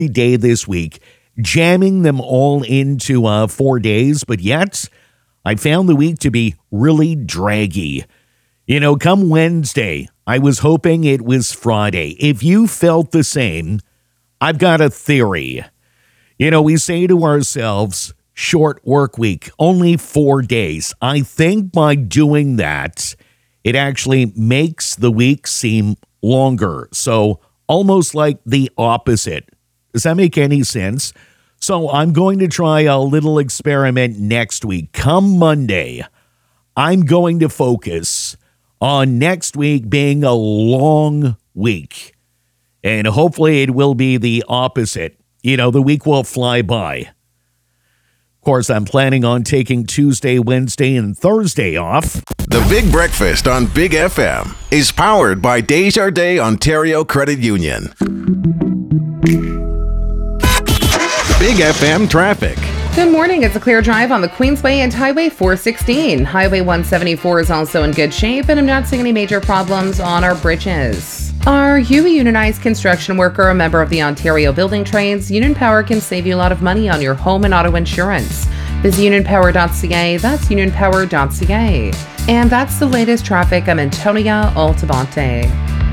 day this week, jamming them all into 4 days, but yet I found the week to be really draggy. Come Wednesday, I was hoping it was Friday. If you felt the same, I've got a theory. We say to ourselves, short work week, only 4 days. I think by doing that, it actually makes the week seem longer. So almost like the opposite. Does that make any sense? So I'm going to try a little experiment next week. Come Monday, I'm going to focus on next week being a long week. And hopefully it will be the opposite. The week will fly by. Of course, I'm planning on taking Tuesday, Wednesday, and Thursday off. The Big Breakfast on Big FM is powered by Desjardins Ontario Credit Union. Big FM traffic. Good morning. It's a clear drive on the Queensway and Highway 416. Highway 174 is also in good shape, and I'm not seeing any major problems on our bridges. Are you a unionized construction worker, a member of the Ontario Building Trades? Union Power can save you a lot of money on your home and auto insurance. Visit unionpower.ca. That's unionpower.ca. And that's the latest traffic. I'm Antonia Altamonte.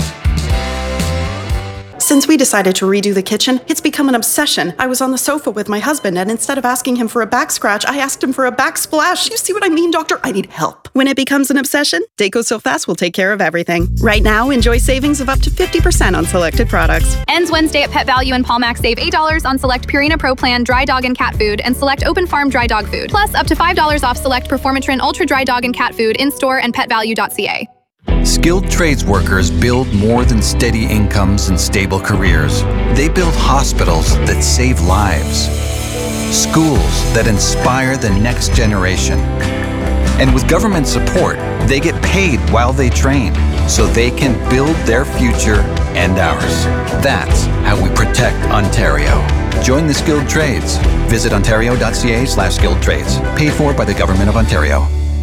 Since we decided to redo the kitchen, it's become an obsession. I was on the sofa with my husband, and instead of asking him for a back scratch, I asked him for a backsplash. You see what I mean, doctor? I need help. When it becomes an obsession, Dayco So Fast will take care of everything. Right now, enjoy savings of up to 50% on selected products. Ends Wednesday at Pet Value and Palmax. Save $8 on select Purina Pro Plan dry dog and cat food and select Open Farm dry dog food. Plus, up to $5 off select Performatrin Ultra dry dog and cat food in-store and petvalue.ca. Skilled trades workers build more than steady incomes and stable careers. They build hospitals that save lives, schools that inspire the next generation. And with government support, they get paid while they train, so they can build their future and ours. That's how we protect Ontario. Join the skilled trades. Visit ontario.ca/skilled trades. Paid for by the Government of Ontario.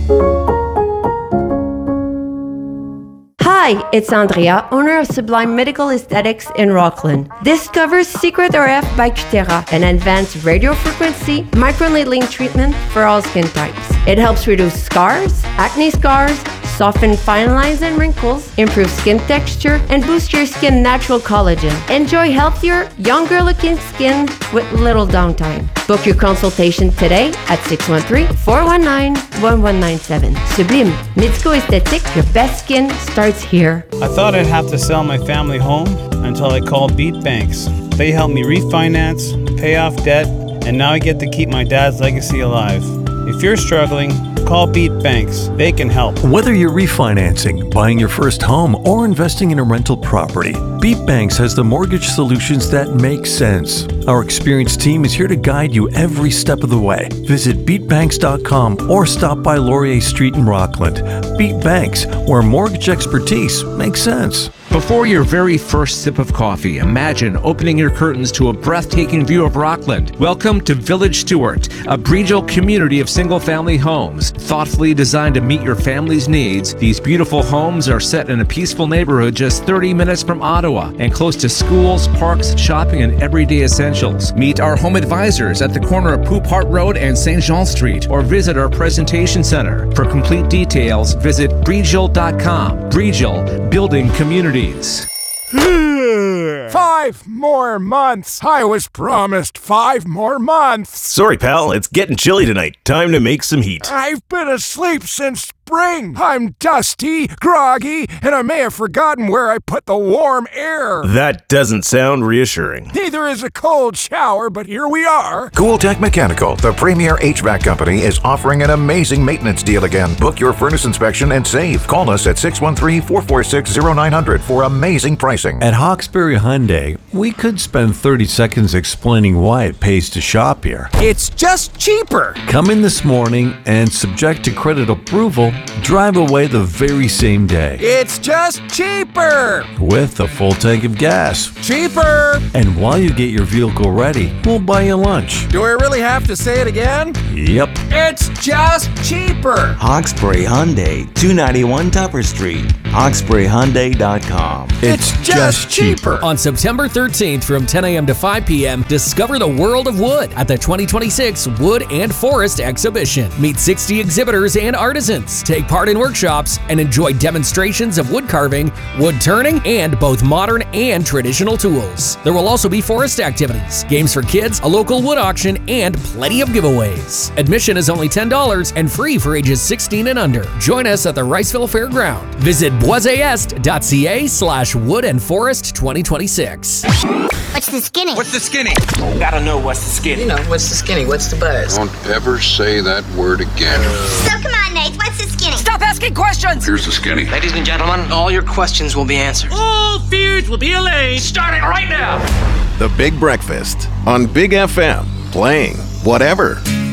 Hi, it's Andrea, owner of Sublime Medical Aesthetics in Rockland. Discover Secret RF by Cutera, an advanced radiofrequency microneedling treatment for all skin types. It helps reduce scars, acne scars, soften fine lines and wrinkles, improve skin texture, and boost your skin natural collagen. Enjoy healthier, younger-looking skin with little downtime. Book your consultation today at 613-419-1197. Sublime Medical Aesthetics, your best skin starts here. I thought I'd have to sell my family home until I called Beat Banks. They helped me refinance, pay off debt, and now I get to keep my dad's legacy alive. If you're struggling, call Beat Banks. They can help. Whether you're refinancing, buying your first home, or investing in a rental property, Beat Banks has the mortgage solutions that make sense. Our experienced team is here to guide you every step of the way. Visit beatbanks.com or stop by Laurier Street in Rockland. Beat Banks, where mortgage expertise makes sense. Before your very first sip of coffee, imagine opening your curtains to a breathtaking view of Rockland. Welcome to Village Stewart, a Breedgel community of single-family homes. Thoughtfully designed to meet your family's needs, these beautiful homes are set in a peaceful neighborhood just 30 minutes from Ottawa and close to schools, parks, shopping, and everyday essentials. Meet our home advisors at the corner of Poupart Road and St. Jean Street, or visit our presentation center. For complete details, visit Breedgel.com. Breedgel, building communities. 5 more months. I was promised 5 more months. Sorry, pal. It's getting chilly tonight. Time to make some heat. I've been asleep since spring. I'm dusty, groggy, and I may have forgotten where I put the warm air. That doesn't sound reassuring. Neither is a cold shower, but here we are. Cooltech Mechanical, the premier HVAC company, is offering an amazing maintenance deal again. Book your furnace inspection and save. Call us at 613-446-0900 for amazing pricing. At Hawkesbury Hyundai, we could spend 30 seconds explaining why it pays to shop here. It's just cheaper. Come in this morning and, subject to credit approval, drive away the very same day. It's just cheaper! With a full tank of gas. Cheaper! And while you get your vehicle ready, we'll buy you lunch. Do I really have to say it again? Yep. It's just cheaper! Hawkesbury Hyundai, 291 Tupper Street. HawkesburyHyundai.com. It's just cheaper. On September 13th from 10 a.m. to 5 p.m., discover the world of wood at the 2026 Wood and Forest Exhibition. Meet 60 exhibitors and artisans, take part in workshops, and enjoy demonstrations of wood carving, wood turning, and both modern and traditional tools. There will also be forest activities, games for kids, a local wood auction, and plenty of giveaways. Admission is only $10 and free for ages 16 and under. Join us at the Riceville Fairground. Visit boiseest.ca/Wood and Forest 2026. What's the skinny? What's the skinny? Gotta know what's the skinny. You know, what's the skinny? What's the buzz? Don't ever say that word again. So come on, Nate, what's the skinny? Stop asking questions! Here's the skinny. Ladies and gentlemen, all your questions will be answered. All fears will be allayed starting right now. The Big Breakfast on Big FM, playing whatever.